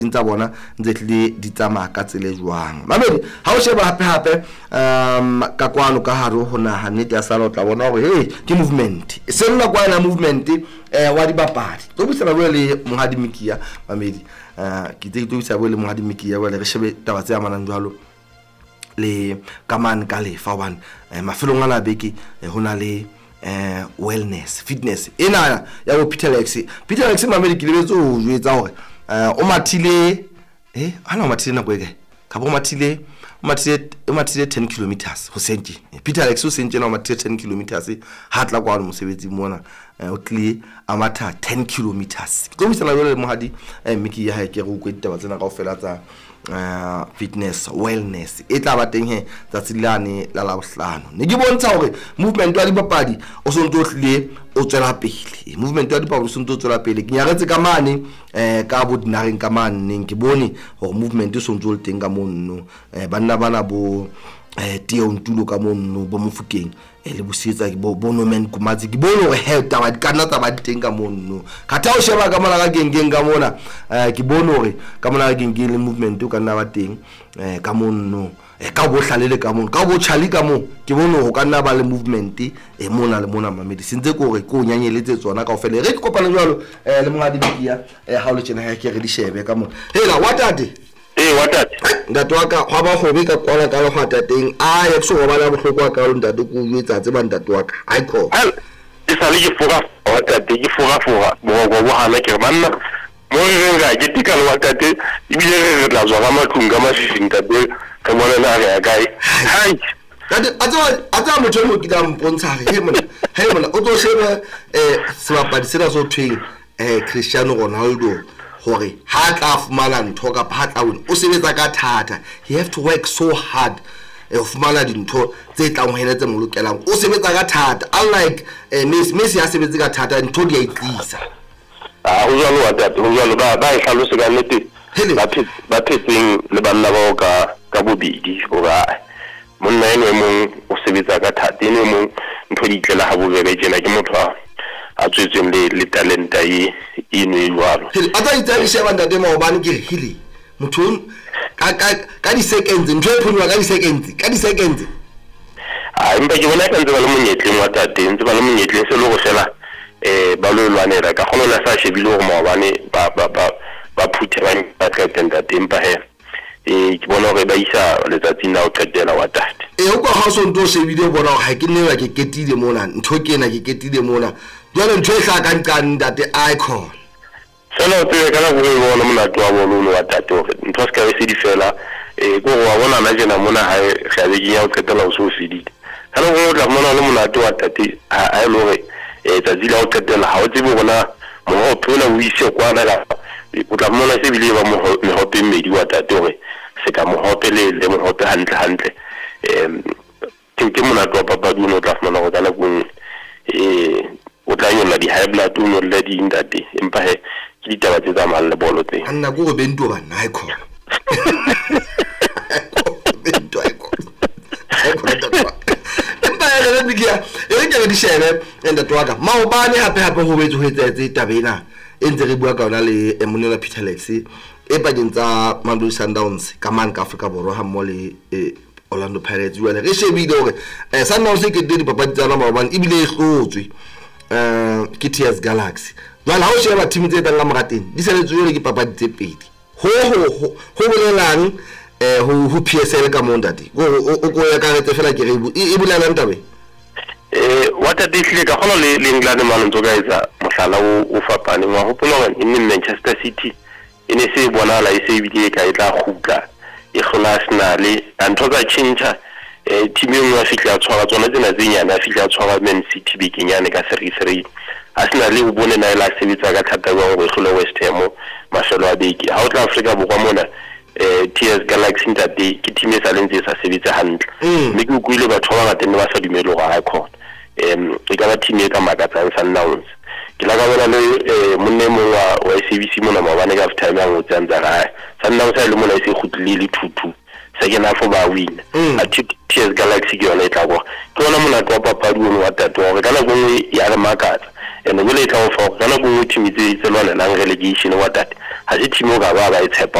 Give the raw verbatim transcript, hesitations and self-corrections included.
ntsa bona ntse tle di tsamaya ka tsele jwang mamedi ha o sheba hape hape um ka kwano ka haro ho naha nnete ya sala o tla bona hore hey ke movement se nna kwa ena movement eh wa di bapadi to busela bo le Monghadi Mikiya mamedi uh ke tse to busela bo le Monghadi Mikiya wa le re shebe taba tse amanang jwalo le kamane ka le fa one mafelong a la beke hona le eh wellness fitness ena ya bo Peter Lex Peter Lex mamedi ke lebetse o jwetsa hore o mathile eh ana o mathile na kweke ka bo mathile o mathile o mathile ten kilometers ho sentje Peter Lex o sentje na o mathile ten kilometers ha tla kwa mosebetsi mona o tle a matha ten kilometers ke tlo bisela le Monghadi Mikiya ha ke re o kwetaba tsena ka ofela tsa uh fitness wellness e tla ba teng he tsa tsilane la la bohlano ne ke bontsha hore movement wa dipapadi o so ntso hlile o tswela pele movement wa dipapadi o so ntso tswela pele ke nyaretse ka mane eh ka bo dinareng ka mane ke bone hore movement o so ntso le teng ka monno eh banna bana bo eh Teo Ntulo ka monno bo Mofokeng e le busetsa ke bo bonomen kumatsi ke bone hore he taba di kana taba di teng ka monno ka ta o sheba ka mona ka gengeng ka mona eh ke bone hore ka mona ka gengeng le movement o ka nna ba teng eh ka monno e ka bo hlalele ka monno ka bo chali ka mo ke bone ho ka nna ba le movement e mona le mona mamedi sintse ko re ko nyanyeletse tsona ka ofele re ke kopana jwalo eh le Monghadi Mikiya eh ha o le tsena ha ke re di shebe ka mona hela watate eh watate ndatwaka ga ba go be ka kwala ka le go tateng a ya tso go ba la bohloko ka lo ntate ko uetsa tse ba ndatwaka ai ko e sa le ke fora watate ke fora fora bo go bo hala ke manna mo re nga ke tika le watate ibile re tla zwa ga matlung ka mashising tate ka mona na ga gae hai tate atsa atsa motho mo ke da mpontsha he mona he mona o tlo sheba eh sebapadi sena so twing eh Cristiano Ronaldo hore ha tla fumana ntho ka phatla wena o sebetsa ka thata you have to work so hard e o fumana dintho tse tlang ho henetse mo lokelang o sebetsa ka thata unlike Messi Messi ya sebetsa ka thata ntho di a itlisa ah ho jalo wa tata ho jalo ba ba e hlalose ka nnete ba phe ba phetseng le banna ba ka ka bobedi ho ba monna ene mo o sebetsa ka thata ene mo ntho di tlela ha bobebe jena ke motho a tswetseng le le talenta e eno e jwalo a tsa itsa le sheba ntate mo bane ke hile motho ka ka ka di seconds ntho e phonwa ka di seconds ka di seconds a impa ke bona ka ntse ba le monyetleng wa tate ntse ba le monyetleng se lo go fela eh ba lo lwanela ka gona la sa shebile go maobane ba ba ba ba phuthe ba ba tlatenda tempa he eh ke bona gore ba isa letsatsi la o qetela wa tate e o ka ha so ntse o shebile bona ga ke nne ba ke ketile mona ntho ke ena ke ketile mona jwale ntho e hla ka nqane ntate icon selo tse kana go bona mona twa bolo wa tate gore ntho se ka be se di fela eh go wa bona na jena mona ha ga be ke ya o qetela o so fedile kana go tla mona le mona twa tate a lo re eh tsa dilo o qetela ha o tsebe bona mo ho thola o ise kwa la o tla mona se bile ba mo me hope mmedi wa tate gore se ka mo hopele le mo hope hantle hantle em ke ke mona twa papa du no tla mona go tla go eh o tla nyolla di high blood o nyolla di ndate empa he ke ditaba tse tsa malla bolo tse anna go go bento bana ha ikho bento ha ikho empa le Mikiya e ke di shebe enda twaka maobane hape hape ho betso ho etsetse tabena entse re bua ka ona le Emonela Peter Lex e pa dintsa Mamelodi Sundowns ka man ka Afrika Borwa ha mo le Orlando Pirates jwale re shebile hore eh Sundowns ke di papadi tsa maobane ibile e hlotswe eh ke T S Galaxy jwale ha o sheba team tse tang ka morateng di sele tswele ke papadi tse pedi ho ho ho bolelang eh ho P S L ka mondati go o go ya ka retse fela ke re e bolela ntabe eh wata dihle ka gona le England mano ntso ga etsa mohlala o fapane wa hopola hore in Manchester City ene se bona la e se bile ka e tla khutla e gona Arsenal ntho tsa chincha eh team e nngwe fihla tshwara tsona tsena tse nyane fihla tshwara Man City bikinyane ka three three Arsenal o bone na ela sebetsa ka thata go go hlola West Ham mashelo a beke ha o tla Afrika Borwa mona eh T S Galaxy ntate ke team e sa lentse sa sebetsa hantle mme ke utlwile batho ba ngata ne ba sa dumele go ha khona em e ka ba team e ka makatsa Sundowns ke la ka bona le monne mo wa S A B C mona mabane ka time ya go tsantsa ga Sundowns a le mona e se khutlile le two two second half ba win a T S Galaxy ke yona e tla go ke bona mona twa papadi o wa tato re kana go ya re makatsa and go le tla o fa kana go team tse tse lwanelang relegation wa that ha se team o ga ba ba e tshepa